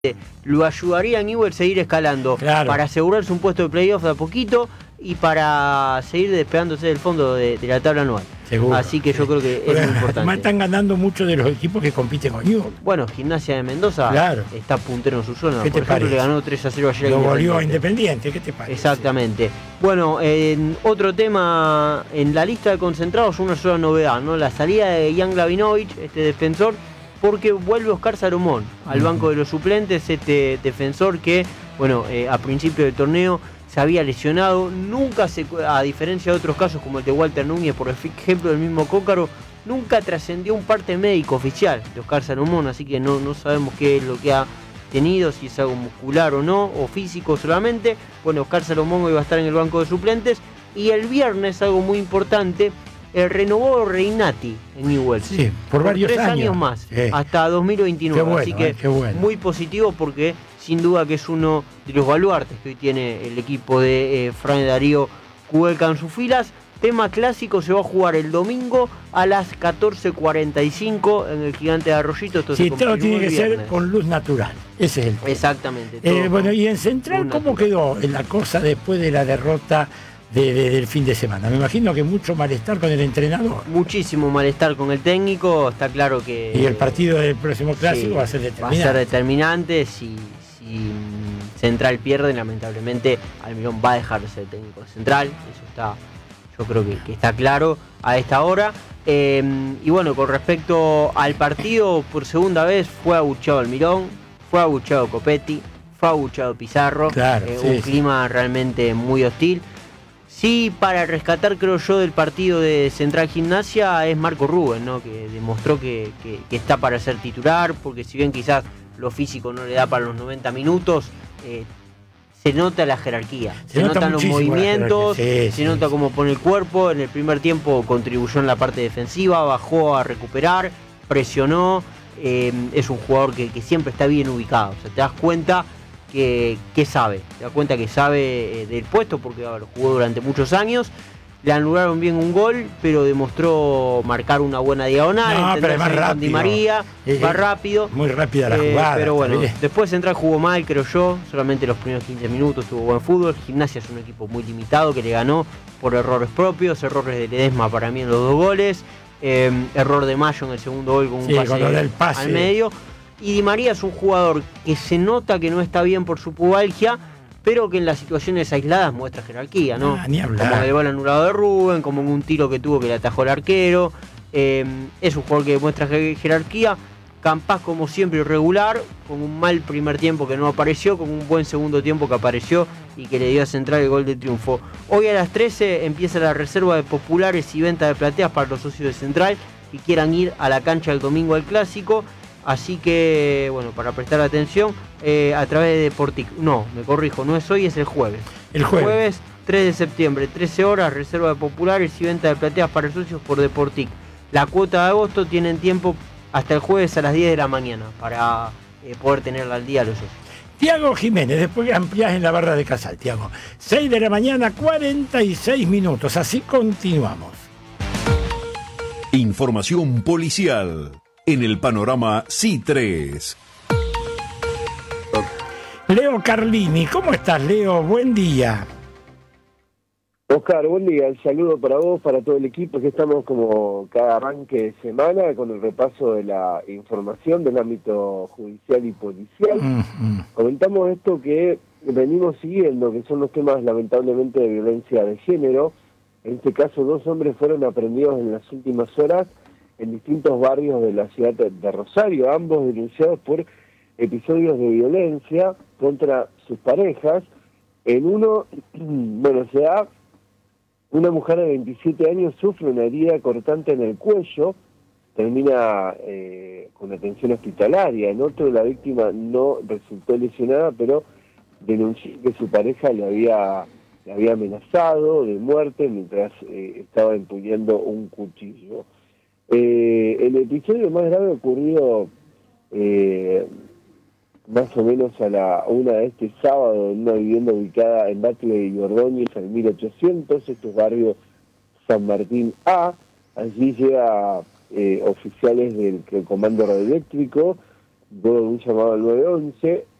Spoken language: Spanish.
lo ayudaría a Newell's a seguir escalando, claro, para asegurarse un puesto de playoff de a poquito y para seguir despegándose del fondo de la tabla anual. seguro. Así que yo creo que es muy importante. Además están ganando muchos de los equipos que compiten con Newell's. Bueno, Gimnasia de Mendoza, claro, está puntero en su zona. ¿Qué te Por ejemplo, parece? le ganó 3-0 ayer a Lo Independiente. goleó a Independiente, ¿qué te parece? Exactamente. Bueno, en otro tema, en la lista de concentrados, una sola novedad, ¿no? La salida de Jan Glavinovich, este defensor, porque vuelve Oscar Salomón al banco de los suplentes, este defensor que, bueno, a principio del torneo se había lesionado, nunca a diferencia de otros casos como el de Walter Núñez, por ejemplo, del mismo Cócaro, nunca trascendió un parte médico oficial de Oscar Salomón, así que no sabemos qué es lo que ha tenido, si es algo muscular o no, o físico solamente. Bueno, Oscar Salomón hoy va a estar en el banco de suplentes, y el viernes, algo muy importante, renovó Reinati en Newell's. Sí, por varios 3 años más, hasta 2029. Qué bueno, así que bueno. Muy positivo, porque sin duda que es uno de los baluartes que hoy tiene el equipo de Fran Darío Cuelca en sus filas. Tema clásico se va a jugar el domingo a las 14:45 en el Gigante de Arroyito. Sí, todo tiene que ser con luz natural. Ese es el tema. Exactamente. Bueno, y en Central, ¿cómo quedó la cosa después de la derrota del fin de semana? Me imagino que mucho malestar con el entrenador. Muchísimo malestar con el técnico, está claro que... Y el partido del próximo clásico va a ser determinante. Va a ser determinante. Si Central pierde, lamentablemente Almirón va a dejar de ser técnico de Central. Eso está, yo creo que está claro a esta hora. Y bueno, con respecto al partido, por segunda vez fue abucheado Almirón, fue abucheado Copetti, fue abucheado Pizarro. Claro, un clima realmente muy hostil. Sí, para rescatar, creo yo, del partido de Central Gimnasia es Marco Rubén, ¿no? Que demostró que está para ser titular, porque si bien quizás lo físico no le da para los 90 minutos, se nota la jerarquía, se notan los movimientos, se nota cómo pone el cuerpo. En el primer tiempo contribuyó en la parte defensiva, bajó a recuperar, presionó. Es un jugador que siempre está bien ubicado, o sea, te das cuenta que sabe, del puesto, porque lo jugó durante muchos años. Le anularon bien un gol, pero demostró marcar una buena diagonal, pero más rápido. Con Di María, va rápido. Muy rápida la jugada. Pero bueno, después Central jugó mal, creo yo, solamente los primeros 15 minutos tuvo buen fútbol. Gimnasia es un equipo muy limitado que le ganó por errores propios, errores de Ledesma para mí en los 2 goles, error de Mayo en el segundo gol con un pase al medio. Y Di María es un jugador que se nota que no está bien por su pubalgia, pero que en las situaciones aisladas muestra jerarquía, ¿no? Ni hablar. Como en el gol anulado de Rubén, como en un tiro que tuvo que le atajó el arquero. Es un jugador que demuestra jerarquía. Campás, como siempre, irregular, con un mal primer tiempo que no apareció, con un buen segundo tiempo que apareció y que le dio a Central el gol de triunfo. Hoy a las 13 empieza la reserva de populares y venta de plateas para los socios de Central que quieran ir a la cancha el domingo al Clásico. Así que, bueno, para prestar atención, a través de Deportic. No, me corrijo, no es hoy, es el jueves. El jueves 3 de septiembre, 13 horas, reserva de populares y venta de plateas para socios por Deportic. La cuota de agosto tienen tiempo hasta el jueves a las 10 de la mañana para poder tenerla al día los socios. Tiago Jiménez, después ampliás en la barra de Casal, Tiago. 6 de la mañana, 46 minutos. Así continuamos. Información policial en el panorama C3. Leo Carlini, ¿cómo estás, Leo? Buen día. Oscar, buen día. El saludo para vos, para todo el equipo, que estamos como cada arranque de semana con el repaso de la información del ámbito judicial y policial. Comentamos esto que venimos siguiendo, que son los temas lamentablemente de violencia de género. En este caso, 2 hombres fueron aprehendidos en las últimas horas en distintos barrios de la ciudad de Rosario, ambos denunciados por episodios de violencia contra sus parejas. En uno, bueno, se da una mujer de 27 años sufre una herida cortante en el cuello, termina con atención hospitalaria. En otro, la víctima no resultó lesionada, pero denunció que su pareja le había amenazado de muerte mientras estaba empuñando un cuchillo. El episodio más grave ocurrió más o menos a la 1 de este sábado en una vivienda ubicada en Bacle y Ordóñez al 1800, esto es barrio San Martín A. Allí llega oficiales del Comando Radioeléctrico luego de un llamado al 911,